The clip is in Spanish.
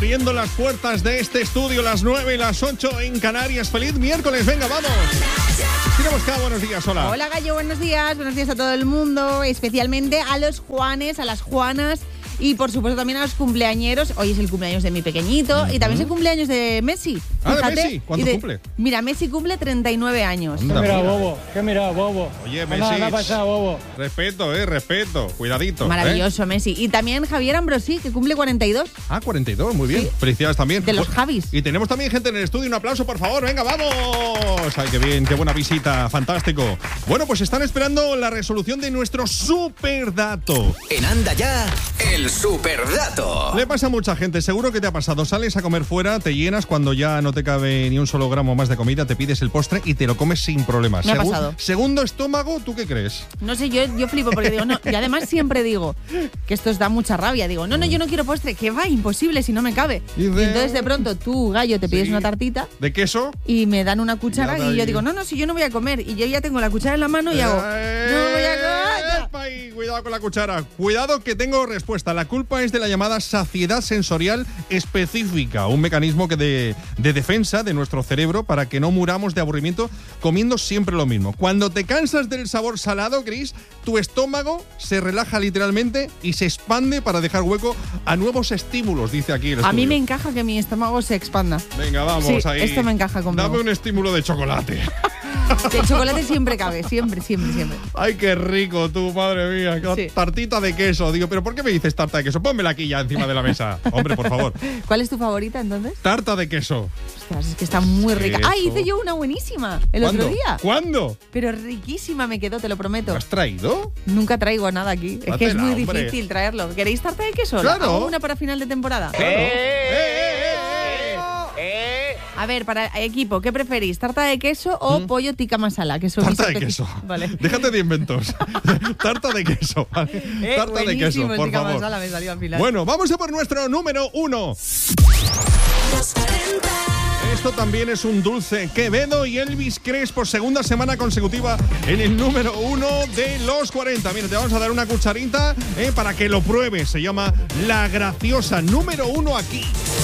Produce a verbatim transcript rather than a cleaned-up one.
abriendo las puertas de este estudio, las nueve y las ocho en Canarias. ¡Feliz miércoles! ¡Venga, vamos! Tenemos acá, buenos días, hola. Hola, Gallo, buenos días. Buenos días a todo el mundo, especialmente a los Juanes, a las Juanas y, por supuesto, también a los cumpleañeros. Hoy es el cumpleaños de mi pequeñito uh-huh. y también es el cumpleaños de Messi. Ah, Fíjate. ¿de Messi? ¿Cuándo de, cumple? Mira, Messi cumple treinta y nueve años. ¿Qué mira, bobo? ¿Qué mira, bobo? Oye, Messi. Nada, nada pasado, bobo. Respeto, eh, respeto. Cuidadito. Maravilloso, ¿eh? Messi. Y también Javier Ambrosí, que cumple cuarenta y dos. Ah, cuarenta y dos, muy bien. Sí. Felicidades también. De los Javis. Y tenemos también gente en el estudio. Un aplauso, por favor. Venga, vamos. Ay, qué bien, qué buena visita. Fantástico. Bueno, pues están esperando la resolución de nuestro superdato. En Anda Ya, el superdato. Le pasa a mucha gente, seguro que te ha pasado. Sales a comer fuera, te llenas, cuando ya no te cabe ni un solo gramo más de comida, te pides el postre y te lo comes sin problemas. Me ha Segu- pasado. Segundo estómago, ¿tú qué crees? No sé, yo, yo flipo porque digo, no, y además siempre digo que esto os da mucha rabia. Digo, no, no, yo no quiero postre, que va, imposible si no me cabe. Y, de... y entonces de pronto tú, Gallo, te pides sí. una tartita. ¿De queso? Y me dan una cuchara y yo digo, no, no, si yo no voy a comer. Y yo ya tengo la cuchara en la mano y hago, eh, no voy a comer. Ay, cuidado con la cuchara. Cuidado que tengo respuesta. La culpa es de la llamada saciedad sensorial específica, un mecanismo que de, de defensa de nuestro cerebro para que no muramos de aburrimiento comiendo siempre lo mismo. Cuando te cansas del sabor salado, Cris, tu estómago se relaja literalmente y se expande para dejar hueco a nuevos estímulos, dice aquí el estudio. A mí me encaja que mi estómago se expanda. Venga, vamos sí, ahí. Esto me encaja conmigo. Dame un estímulo de chocolate. El chocolate siempre cabe, siempre, siempre, siempre. Ay, qué rico tú, madre mía. Sí. Tartita de queso. Digo, ¿pero por qué me dices tarta de queso? Pónmela aquí ya encima de la mesa. Hombre, por favor. ¿Cuál es tu favorita entonces? Tarta de queso. Ostras, es que está muy rica. Eso. Ah, hice yo una buenísima el ¿Cuándo? otro día. ¿Cuándo? Pero riquísima me quedó, te lo prometo. ¿Lo has traído? Nunca traigo nada aquí. Dátela, es que es muy hombre. difícil traerlo. ¿Queréis tarta de queso? Claro. ¿Hago una para final de temporada? Claro. ¡Eh, eh, eh, eh! A ver, para equipo, ¿qué preferís? ¿Tarta de queso o ¿Mm? pollo tikka masala? Que son tarta de mis queso. Vale. Déjate de inventos. Tarta de queso. ¿Vale? Eh, tarta de queso, por tikka favor. Masala me salió al final. Bueno, vamos a por nuestro número uno. Esto también es un dulce. Quevedo y Elvis Crespo, segunda semana consecutiva en el número uno de los cuarenta. Mira, te vamos a dar una cucharita eh, para que lo pruebes. Se llama La Graciosa, número uno aquí.